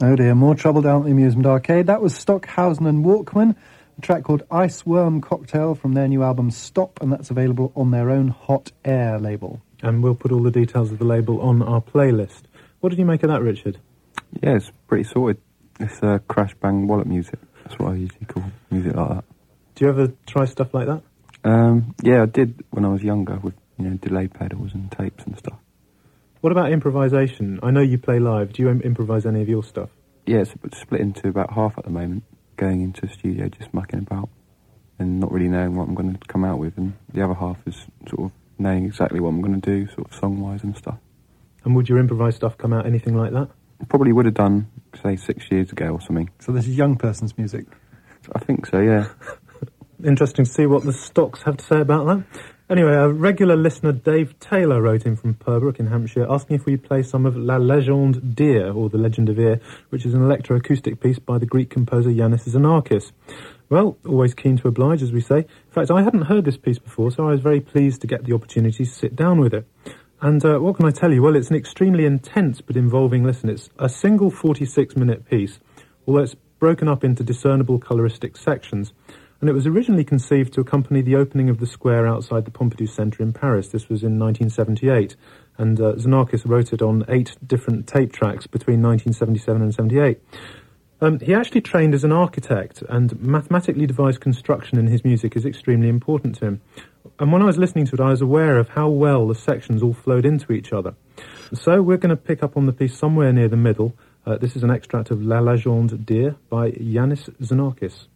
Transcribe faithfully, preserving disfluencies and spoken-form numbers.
Oh dear, more trouble down at the Amusement Arcade. That was Stockhausen and Walkman, a track called Ice Worm Cocktail from their new album Stop, and that's available on their own Hot Air label. And we'll put all the details of the label on our playlist. What did you make of that, Richard? Yeah, it's pretty sorted. It's uh, crash bang wallet music. That's what I usually call music like that. Do you ever try stuff like that? Um, yeah, I did when I was younger with, you know, delay pedals and tapes and stuff. What about improvisation? I know you play live. Do you im- improvise any of your stuff? Yeah, it's split into about half at the moment, going into the studio, just mucking about and not really knowing what I'm going to come out with, and the other half is sort of knowing exactly what I'm going to do, sort of song-wise and stuff. And would your improvised stuff come out anything like that? Probably would have done, say, six years ago or something. So this is young person's music? I think so, yeah. Interesting to see what the Stocks have to say about that. Anyway, a regular listener, Dave Taylor, wrote in from Purbrook in Hampshire, asking if we'd play some of La Légende d'Ir, or The Legend of Ir, which is an electroacoustic piece by the Greek composer Yannis Xenakis. Well, always keen to oblige, as we say. In fact, I hadn't heard this piece before, so I was very pleased to get the opportunity to sit down with it. And uh, what can I tell you? Well, it's an extremely intense but involving listen. It's a single forty-six minute piece, although it's broken up into discernible coloristic sections. And it was originally conceived to accompany the opening of the square outside the Pompidou Centre in Paris. This was in nineteen seventy-eight, and uh, Xenakis wrote it on eight different tape tracks between nineteen seventy-seven and seventy-eight. Um, he actually trained as an architect, and mathematically devised construction in his music is extremely important to him. And when I was listening to it, I was aware of how well the sections all flowed into each other. So we're going to pick up on the piece somewhere near the middle. Uh, this is an extract of La Légende d'Ir by Yannis Xenakis.